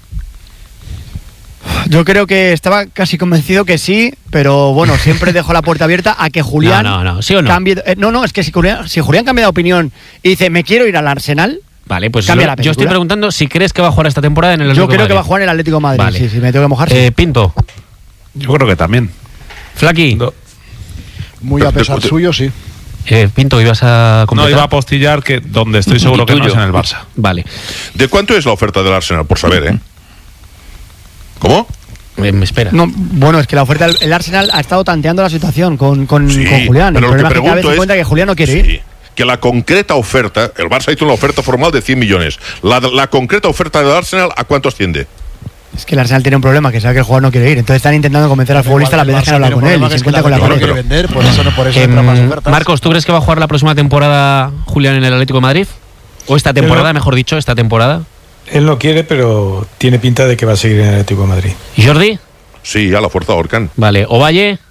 Yo creo que estaba casi convencido que sí, pero bueno, siempre dejo la puerta abierta a que Julián no, no, no. ¿Sí o no? cambie. Eh, no, no, es que si Julián, si Julián cambia de opinión y dice, me quiero ir al Arsenal. Vale, pues cambia yo, la película. yo estoy preguntando si crees que va a jugar esta temporada en el Atlético Yo creo de Madrid. que va a jugar en el Atlético de Madrid. Vale. Sí, sí, me tengo que mojar. Eh, sí. Pinto. Yo creo que también. Flaqui. Muy a pesar suyo, sí. Eh, Pinto, ¿ibas a completar? No, iba a apostillar que donde estoy seguro que no es en el Barça. Vale. ¿De cuánto es la oferta del Arsenal? Por saber, ¿eh? ¿Cómo? Eh, me espera. No, bueno, es que la oferta del el Arsenal ha estado tanteando la situación con, con, Sí, con Julián. pero el lo que problema es que cada vez pregunto se es- cuenta que Julián no quiere Sí, ir. que la concreta oferta, el Barça hizo una oferta formal de cien millones. La, la concreta oferta del Arsenal, ¿a cuánto asciende? Es que el Arsenal tiene un problema, que sabe que el jugador no quiere ir. Entonces están intentando convencer al futbolista las veces que han hablado con él y se encuentra con la pared. Em, Marcos, ¿tú crees que va a jugar la próxima temporada Julián en el Atlético de Madrid? ¿O esta temporada, Él no- mejor dicho, esta temporada? Él no quiere, pero tiene pinta de que va a seguir en el Atlético de Madrid. ¿Y Jordi? Sí, a la fuerza Orcan. Vale. ¿Ovalle?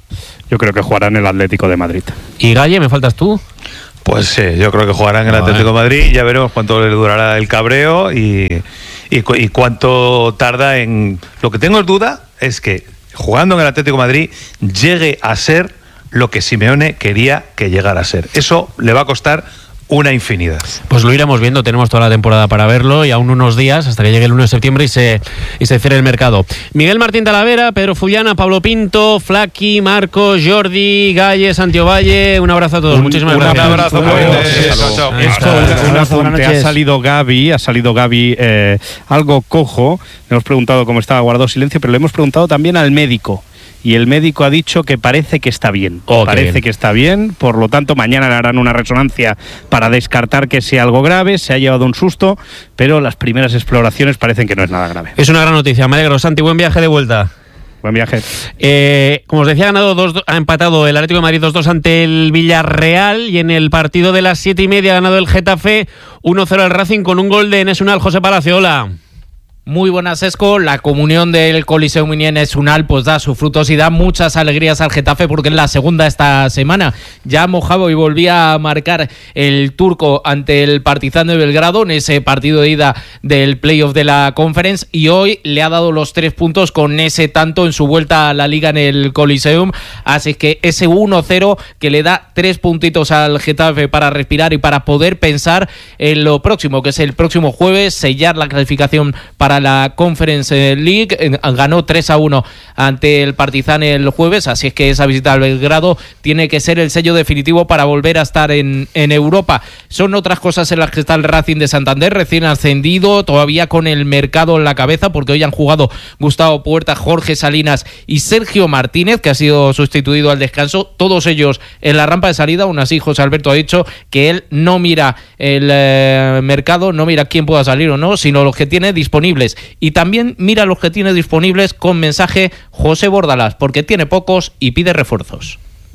Yo creo que jugará en el Atlético de Madrid. ¿Y Galle, me faltas tú? Pues sí, yo creo que jugarán en el Atlético de Madrid. Ya veremos cuánto le durará el cabreo y, y, cu- y cuánto tarda en... Lo que tengo duda es que jugando en el Atlético de Madrid llegue a ser lo que Simeone quería que llegara a ser. Eso le va a costar una infinidad. Pues lo iremos viendo, tenemos toda la temporada para verlo y aún unos días hasta que llegue el uno de septiembre y se, y se cierre el mercado. Miguel Martín Talavera, Pedro Fullana, Pablo Pinto, Flaki, Marcos, Jordi, Galle, Santiago Valle, un abrazo a todos, Un- muchísimas un gracias. abrazo, Hasta luego. Esto, Hasta un, luego. un Buenas apunte. Ha noches. salido Gaby, ha salido Gaby eh, algo cojo. Le hemos preguntado cómo estaba, guardado silencio, pero le hemos preguntado también al médico. Y el médico ha dicho que parece que está bien. Oh, qué parece bien. que está bien, por lo tanto mañana le harán una resonancia para descartar que sea algo grave. Se ha llevado un susto, pero las primeras exploraciones parecen que no es nada grave. Es una gran noticia, me alegro. Santi, buen viaje de vuelta. Buen viaje. Eh, como os decía, ha ganado dos, ha empatado el Atlético de Madrid dos dos ante el Villarreal y en el partido de las siete y media ha ganado el Getafe uno cero al Racing con un gol de Enes Unal. José Palacio, hola. Muy buenas, Esco. La comunión del Coliseum y Enes Unal pues da sus frutos y da muchas alegrías al Getafe porque es la segunda esta semana. Ya mojado y volvía a marcar el turco ante el Partizan de Belgrado en ese partido de ida del playoff de la Conference y hoy le ha dado los tres puntos con ese tanto en su vuelta a la Liga en el Coliseum. Así que ese uno cero que le da tres puntitos al Getafe para respirar y para poder pensar en lo próximo, que es el próximo jueves, sellar la clasificación para la Conference League. Ganó tres a uno ante el Partizan el jueves, así es que esa visita al Belgrado tiene que ser el sello definitivo para volver a estar en, en Europa. Son otras cosas en las que está el Racing de Santander, recién ascendido, todavía con el mercado en la cabeza, porque hoy han jugado Gustavo Puerta, Jorge Salinas y Sergio Martínez, que ha sido sustituido al descanso, todos ellos en la rampa de salida. Aún así, José Alberto ha dicho que él no mira el eh, mercado, no mira quién pueda salir o no, sino los que tiene disponibles. Y también mira los que tiene disponibles con mensaje José Bordalás, porque tiene pocos y pide refuerzos.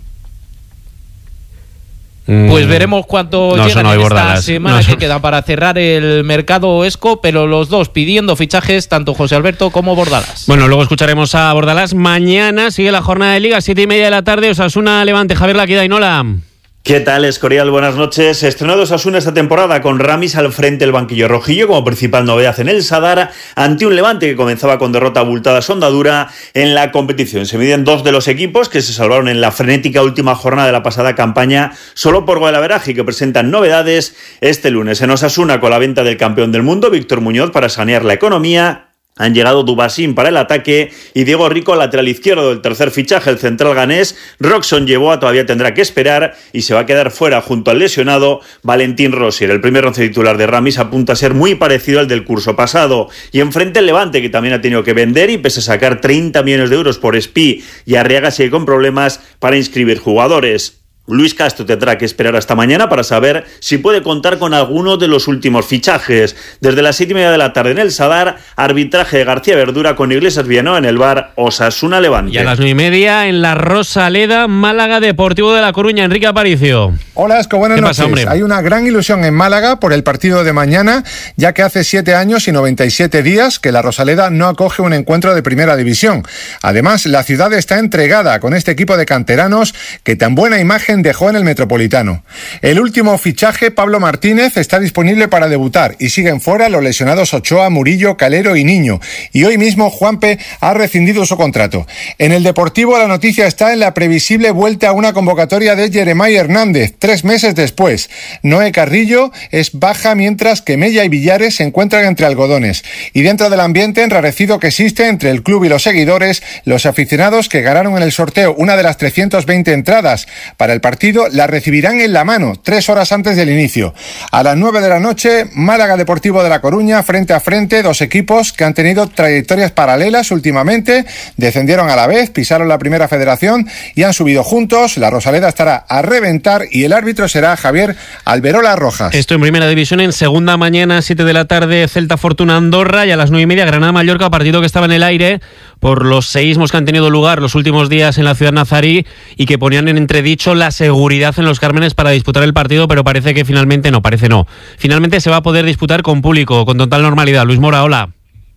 Mm. Pues veremos cuánto No, llegan eso no en hay esta Bordalás. semana No, eso- que queda para cerrar el mercado Esco, pero los dos pidiendo fichajes, tanto José Alberto como Bordalás. Bueno, luego escucharemos a Bordalás. Mañana sigue la jornada de Liga, siete y media de la tarde, Osasuna Levante. Javier Laquidainola. ¿Qué tal, Escorial? Buenas noches. Estrenado Osasuna esta temporada con Ramis al frente del banquillo rojillo como principal novedad en el Sadar ante un Levante que comenzaba con derrota abultada sondadura en la competición. Se miden dos de los equipos que se salvaron en la frenética última jornada de la pasada campaña solo por golaveraje y que presentan novedades este lunes en Osasuna con la venta del campeón del mundo, Víctor Muñoz, para sanear la economía. Han llegado Dubasín para el ataque y Diego Rico, lateral izquierdo del tercer fichaje, el central ganés. Roxon Yeboah todavía tendrá que esperar y se va a quedar fuera junto al lesionado Valentín Rosier. El primer once titular de Ramis apunta a ser muy parecido al del curso pasado. Y enfrente el Levante, que también ha tenido que vender y pese a sacar treinta millones de euros por Espí y Arriaga sigue con problemas para inscribir jugadores. Luis Castro tendrá que esperar hasta mañana para saber si puede contar con alguno de los últimos fichajes. Desde las siete y media de la tarde en el Sadar, arbitraje de García Verdura con Iglesias Villanueva en el bar Osasuna Levante. Y a las nueve y media en la Rosaleda, Málaga Deportivo de La Coruña. Enrique Aparicio. Hola, Esco, buenas ¿Qué noches. pasa, hombre? Hay una gran ilusión en Málaga por el partido de mañana, ya que hace siete años y noventa y siete días que la Rosaleda no acoge un encuentro de primera división. Además, la ciudad está entregada con este equipo de canteranos que tan buena imagen dejó en el Metropolitano. El último fichaje, Pablo Martínez, está disponible para debutar y siguen fuera los lesionados Ochoa, Murillo, Calero y Niño. Y hoy mismo Juanpe ha rescindido su contrato. En el Deportivo la noticia está en la previsible vuelta a una convocatoria de Jeremai Hernández, tres meses después. Noé Carrillo es baja mientras que Mella y Villares se encuentran entre algodones. Y dentro del ambiente enrarecido que existe entre el club y los seguidores, los aficionados que ganaron en el sorteo una de las trescientas veinte entradas para el partido la recibirán en la mano, tres horas antes del inicio. A las nueve de la noche, Málaga Deportivo de La Coruña, frente a frente, dos equipos que han tenido trayectorias paralelas últimamente, descendieron a la vez, pisaron la primera federación y han subido juntos. La Rosaleda estará a reventar y el árbitro será Javier Alberola Rojas. Esto en primera división. En segunda, mañana, siete de la tarde, Celta Fortuna Andorra, y a las nueve y media, Granada Mallorca, partido que estaba en el aire por los seísmos que han tenido lugar los últimos días en la ciudad nazarí y que ponían en entredicho la seguridad en los Cármenes para disputar el partido, pero parece que finalmente no, parece no. Finalmente se va a poder disputar con público, con total normalidad. Luis Mora, hola.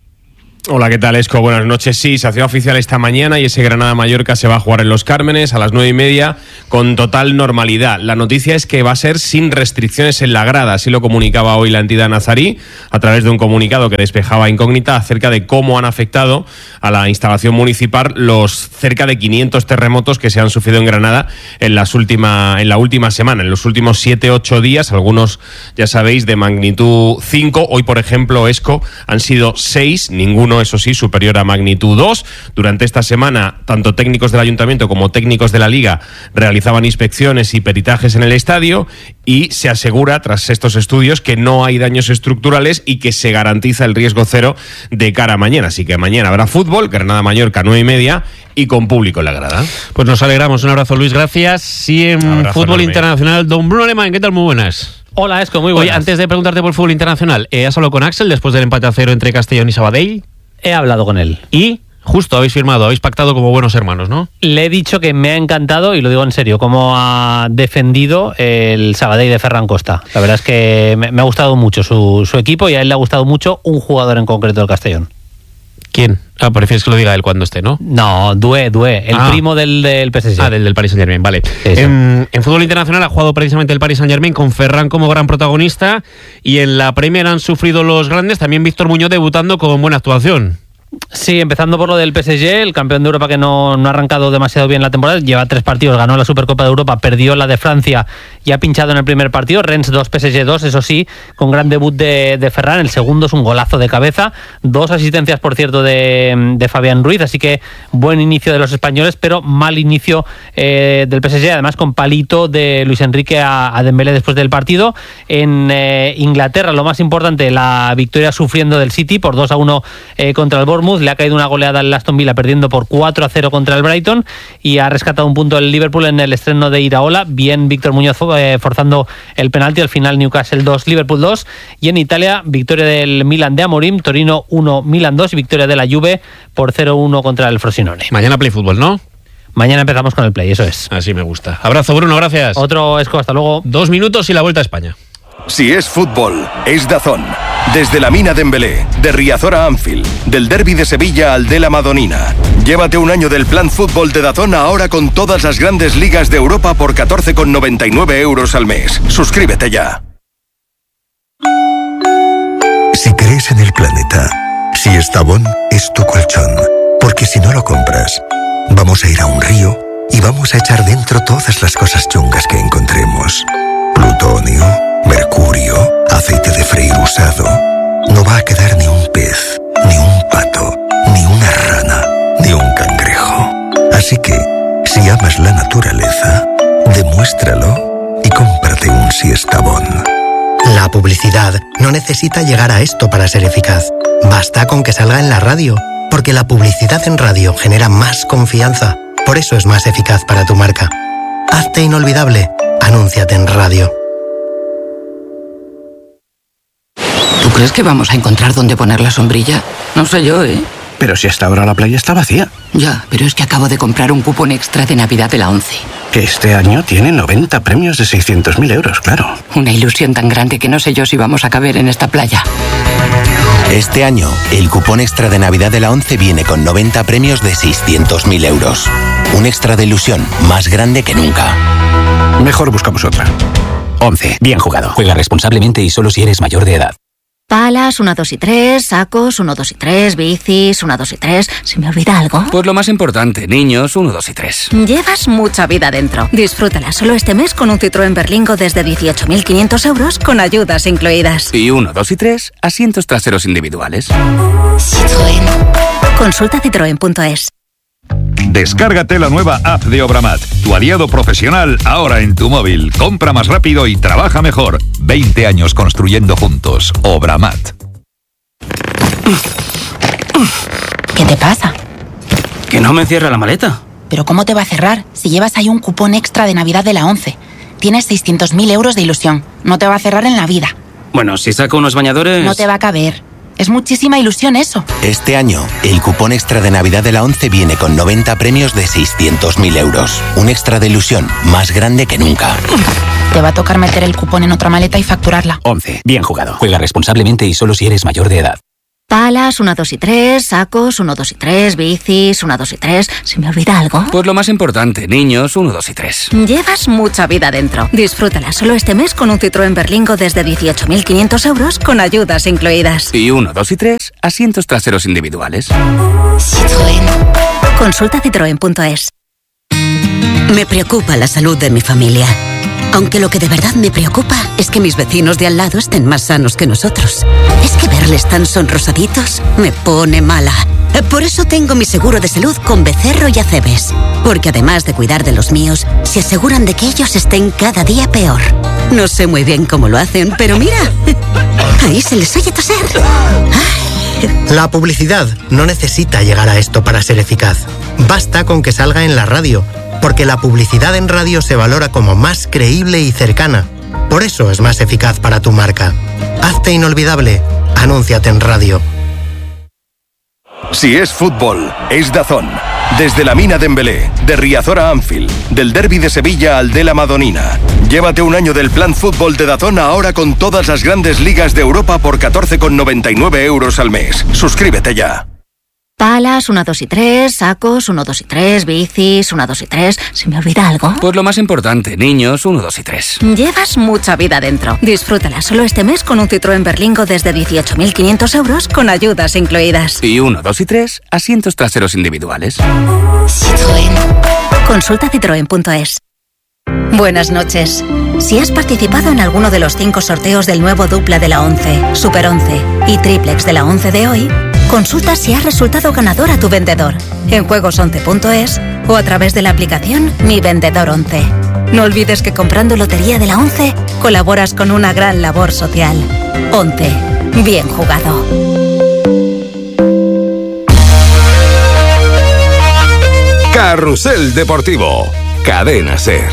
Hola, ¿qué tal, Esco? Buenas noches. Sí, se hacía oficial esta mañana y ese Granada-Mallorca se va a jugar en Los Cármenes a las nueve y media con total normalidad. La noticia es que va a ser sin restricciones en la grada, así lo comunicaba hoy la entidad nazarí a través de un comunicado que despejaba incógnita acerca de cómo han afectado a la instalación municipal los cerca de quinientos terremotos que se han sufrido en Granada en, las última, en la última semana, en los últimos siete ocho días, algunos, ya sabéis, de magnitud cinco. Hoy, por ejemplo, Esco, han sido seis, ninguno, eso sí, superior a magnitud dos. Durante esta semana, tanto técnicos del Ayuntamiento como técnicos de la Liga realizaban inspecciones y peritajes en el estadio y se asegura, tras estos estudios, que no hay daños estructurales y que se garantiza el riesgo cero de cara a mañana. Así que mañana habrá fútbol, Granada-Mallorca, nueve y media, y con público en la grada. Pues nos alegramos. Un abrazo, Luis, gracias. Sí, en Abrazo fútbol enorme. internacional, don Bruno Alemán, ¿qué tal? Muy buenas. Hola, Esco, muy buenas. Oye, antes de preguntarte por fútbol internacional, ¿eh, ¿has hablado con Axel después del empate a cero entre Castellón y Sabadell? He hablado con él. Y justo habéis firmado, habéis pactado como buenos hermanos, ¿no? Le he dicho que me ha encantado, y lo digo en serio, cómo ha defendido el Sabadell de Ferran Costa. La verdad es que me, me ha gustado mucho su, su equipo y a él le ha gustado mucho un jugador en concreto del Castellón. ¿Quién? Ah, prefieres que lo diga él cuando esté, ¿no? No, Doué, Doué, el Ah. primo del, del P S G. Ah, del, del Paris Saint-Germain, vale. Sí, sí. En, en fútbol internacional ha jugado precisamente el Paris Saint-Germain con Ferran como gran protagonista, y en la Premier han sufrido los grandes, también Víctor Muñoz debutando con buena actuación. Sí, empezando por lo del P S G, el campeón de Europa que no, no ha arrancado demasiado bien la temporada, lleva tres partidos, ganó la Supercopa de Europa, perdió la de Francia y ha pinchado en el primer partido, Rennes dos, P S G dos, eso sí, con gran debut de, de Ferran, el segundo es un golazo de cabeza, dos asistencias, por cierto, de, de Fabián Ruiz, así que buen inicio de los españoles, pero mal inicio eh, del P S G, además con palito de Luis Enrique a, a Dembélé después del partido. En eh, Inglaterra, lo más importante, la victoria sufriendo del City por dos a uno eh, contra el Bournemouth. Le ha caído una goleada al Aston Villa perdiendo por cuatro a cero contra el Brighton, y ha rescatado un punto el Liverpool en el estreno de Iraola. Bien Víctor Muñoz eh, forzando el penalti, al final Newcastle dos, Liverpool dos. Y en Italia, victoria del Milan de Amorim, Torino uno, Milan dos, y victoria de la Juve por cero uno contra el Frosinone. Mañana play fútbol, ¿no? Mañana empezamos con el play, eso es. Así me gusta. Abrazo, Bruno, gracias. Otro, Esco, hasta luego. Dos minutos y la vuelta a España. Si es fútbol, es DAZN. Desde la Mina Dembélé, de Riazor a Anfield, del Derbi de Sevilla al de la Madonina. Llévate un año del plan fútbol de DAZN ahora con todas las grandes ligas de Europa por catorce con noventa y nueve euros al mes. Suscríbete ya. Si crees en el planeta, si Estavón es tu colchón, porque si no lo compras, vamos a ir a un río y vamos a echar dentro todas las cosas chungas que encontremos. Plutonio, mercurio, aceite de freír usado. No va a quedar ni un pez, ni un pato, ni una rana, ni un cangrejo. Así que, si amas la naturaleza, demuéstralo y cómprate un Siestabón. La publicidad no necesita llegar a esto para ser eficaz. Basta con que salga en la radio, porque la publicidad en radio genera más confianza. Por eso es más eficaz para tu marca. Hazte inolvidable. Anúnciate en radio. ¿Tú crees que vamos a encontrar dónde poner la sombrilla? No sé yo, ¿eh? Pero si hasta ahora la playa está vacía. Ya, pero es que acabo de comprar un cupón extra de Navidad de la ONCE. Que este año tiene noventa premios de seiscientos mil euros, claro. Una ilusión tan grande que no sé yo si vamos a caber en esta playa. Este año, el cupón extra de Navidad de la ONCE viene con noventa premios de seiscientos mil euros. Un extra de ilusión más grande que nunca. Mejor buscamos otra. ONCE. Bien jugado. Juega responsablemente y solo si eres mayor de edad. Palas, uno, dos y tres, sacos, uno, dos y tres, bicis, uno, dos y tres. ¿Se me olvida algo? Pues lo más importante, niños, uno, dos y tres. Llevas mucha vida dentro. Disfrútala solo este mes con un Citroën Berlingo desde dieciocho mil quinientos euros con ayudas incluidas. Y uno, dos y tres, asientos traseros individuales. Citroën. Consulta citroen punto es. Descárgate la nueva app de Obramat, tu aliado profesional ahora en tu móvil. Compra más rápido y trabaja mejor. veinte años construyendo juntos. Obramat. ¿Qué te pasa? Que no me cierra la maleta. ¿Pero cómo te va a cerrar si llevas ahí un cupón extra de Navidad de la ONCE? Tienes seiscientos mil euros de ilusión. No te va a cerrar en la vida. Bueno, si saco unos bañadores... No te va a caber. Es muchísima ilusión eso. Este año, el cupón extra de Navidad de la ONCE viene con noventa premios de seiscientos mil euros. Un extra de ilusión más grande que nunca. Te va a tocar meter el cupón en otra maleta y facturarla. ONCE. Bien jugado. Juega responsablemente y solo si eres mayor de edad. Palas, uno, dos y tres, sacos, uno, dos y tres, bicis, uno, dos y tres. ¿Se me olvida algo? Pues lo más importante, niños, uno, dos y tres. Llevas mucha vida dentro. Disfrútala solo este mes con un Citroën Berlingo desde dieciocho mil quinientos euros con ayudas incluidas. Y uno, dos y tres, asientos traseros individuales. Citroën. Consulta citroen punto es. Me preocupa la salud de mi familia. Aunque lo que de verdad me preocupa es que mis vecinos de al lado estén más sanos que nosotros. Es que verles tan sonrosaditos me pone mala. Por eso tengo mi seguro de salud con Becerro y Acebes. Porque además de cuidar de los míos, se aseguran de que ellos estén cada día peor. No sé muy bien cómo lo hacen, pero mira, ahí se les oye toser. La publicidad no necesita llegar a esto para ser eficaz. Basta con que salga en la radio, porque la publicidad en radio se valora como más creíble y cercana. Por eso es más eficaz para tu marca. Hazte inolvidable. Anúnciate en radio. Si es fútbol, es DAZN. Desde la Mina Dembélé, de Riazor a Anfield, del Derby de Sevilla al de la Madonina. Llévate un año del plan fútbol de DAZN ahora con todas las grandes ligas de Europa por catorce con noventa y nueve euros al mes. Suscríbete ya. Palas, uno, dos y tres, sacos, uno, dos y tres, bicis, uno, dos y tres. ¿Se me olvida algo? Pues lo más importante, niños, uno, dos y tres. Llevas mucha vida dentro. Disfrútala solo este mes con un Citroën Berlingo desde dieciocho mil quinientos euros con ayudas incluidas. Y uno, dos y tres, asientos traseros individuales. Citroën. Consulta citroen punto es. Buenas noches. Si has participado en alguno de los cinco sorteos del nuevo dupla de la ONCE, Super once y Triplex de la ONCE de hoy, consulta si has resultado ganador a tu vendedor en juegos once punto es o a través de la aplicación Mi Vendedor once. No olvides que comprando Lotería de la ONCE colaboras con una gran labor social. ONCE. Bien jugado. Carrusel Deportivo. Cadena SER.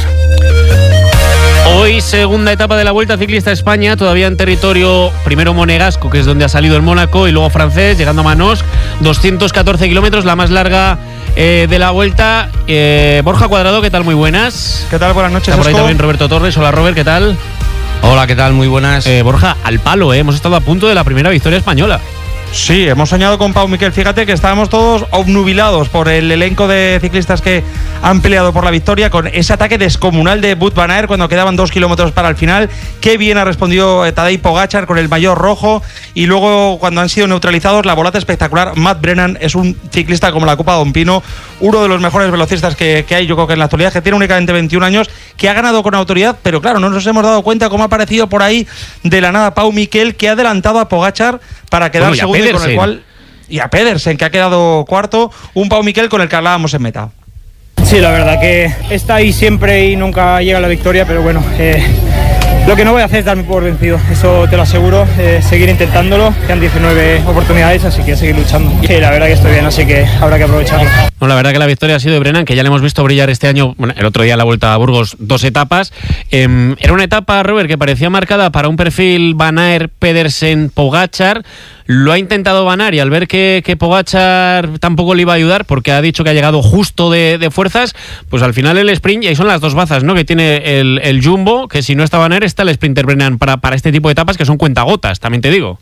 Hoy segunda etapa de la Vuelta Ciclista a España, todavía en territorio primero monegasco, que es donde ha salido el Mónaco, y luego francés, llegando a Manosque, doscientos catorce kilómetros, la más larga eh, de la Vuelta. Eh, Borja Cuadrado, ¿qué tal? Muy buenas. ¿Qué tal? Buenas noches. Está por ahí Osco. también Roberto Torres. Hola Robert, ¿qué tal? Hola, ¿qué tal? Muy buenas. Eh, Borja, al palo, eh, hemos estado a punto de la primera victoria española. Sí, hemos soñado con Pau Miquel. Fíjate que estábamos todos obnubilados por el elenco de ciclistas que han peleado por la victoria, con ese ataque descomunal de Wout van Aert cuando quedaban dos kilómetros para el final. Qué bien ha respondido Tadej Pogačar con el maillot rojo, y luego cuando han sido neutralizados, la volata espectacular. Matt Brennan es un ciclista como la Copa Don Pino, uno de los mejores velocistas que, que hay, yo creo que en la actualidad, que tiene únicamente veintiún años, que ha ganado con autoridad, pero claro, no nos hemos dado cuenta cómo ha aparecido por ahí de la nada Pau Miquel, que ha adelantado a Pogačar para quedar bueno, segundo, y con el cual, y a Pedersen, que ha quedado cuarto. Un Pau Miquel con el que hablábamos en meta. Sí, la verdad que está ahí siempre y nunca llega a la victoria, pero bueno, eh, lo que no voy a hacer es darme por vencido, eso te lo aseguro, eh, seguir intentándolo. Quedan diecinueve oportunidades, así que seguir luchando. Sí, la verdad que estoy bien, así que habrá que aprovecharlo. No, la verdad que la victoria ha sido de Brennan, que ya le hemos visto brillar este año, bueno, el otro día en la Vuelta a Burgos, dos etapas. Eh, era una etapa, Robert, que parecía marcada para un perfil Van Aert, Pedersen, Pogačar. Lo ha intentado Van Aert, y al ver que, que Pogačar tampoco le iba a ayudar, porque ha dicho que ha llegado justo de, de fuerzas, pues al final el sprint, y ahí son las dos bazas, ¿no?, que tiene el, el Jumbo, que si no está Van Aert, está el sprinter Brennan para, para este tipo de etapas, que son cuentagotas, también te digo.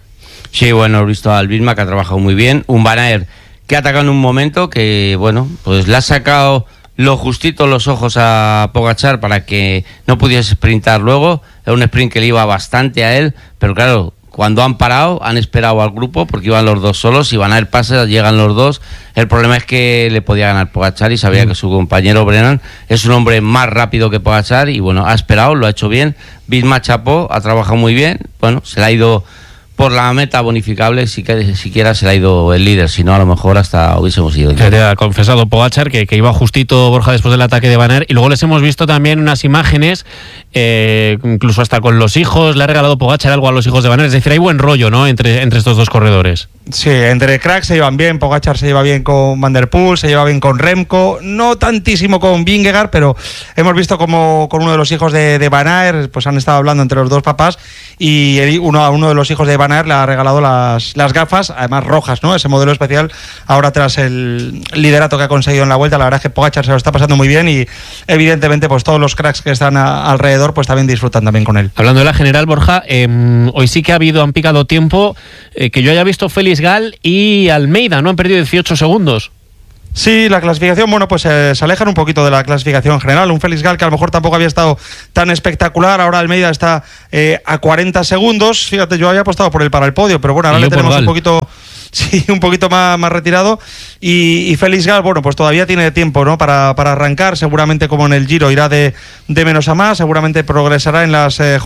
Sí, bueno, he visto al Bismarck, que ha trabajado muy bien. Un Van Aert que ha atacado en un momento que, bueno, pues le ha sacado lo justito los ojos a Pogačar para que no pudiese sprintar luego. Era un sprint que le iba bastante a él, pero claro, cuando han parado, han esperado al grupo porque iban los dos solos, y Van Aert pasa, llegan los dos. El problema es que le podía ganar Pogačar, y sabía mm. que su compañero Brennan es un hombre más rápido que Pogačar, y bueno, ha esperado, lo ha hecho bien. Bismarck chapó, ha trabajado muy bien, bueno, se le ha ido por la meta bonificable, si que siquiera se le ha ido el líder, si no a lo mejor hasta hubiésemos ido. Que te ha confesado Pogačar que, que iba justito Borja después del ataque de Van Aert, y luego les hemos visto también unas imágenes, eh, incluso hasta con los hijos, le ha regalado Pogačar algo a los hijos de Van Aert, es decir, hay buen rollo, ¿no?, entre, entre estos dos corredores. Sí, entre cracks se llevan bien, Pogačar se lleva bien con Van der Poel, se lleva bien con Remco, no tantísimo con Vingegaard, pero hemos visto como con uno de los hijos de, de Van Aert, pues han estado hablando entre los dos papás, y el, uno, a uno de los hijos de Van Aert le ha regalado las, las gafas, además rojas, ¿no?, ese modelo especial, ahora tras el liderato que ha conseguido en la Vuelta. La verdad es que Pogačar se lo está pasando muy bien, y evidentemente pues todos los cracks que están a, alrededor pues también disfrutan también con él. Hablando de la general, Borja, eh, hoy sí que ha habido, han picado tiempo, eh, que yo haya visto Félix Gal y Almeida, ¿no?, han perdido dieciocho segundos. Sí, la clasificación, bueno, pues eh, se alejan un poquito de la clasificación general. Un Félix Gal que a lo mejor tampoco había estado tan espectacular. Ahora Almeida está eh, a cuarenta segundos. Fíjate, yo había apostado por él para el podio, pero bueno, ahora le tenemos un poquito... Sí, un poquito más, más retirado. Y, y Félix Gal, bueno, pues todavía tiene tiempo, ¿no?, para, para arrancar. Seguramente, como en el Giro, irá de, de menos a más. Seguramente progresará en las eh,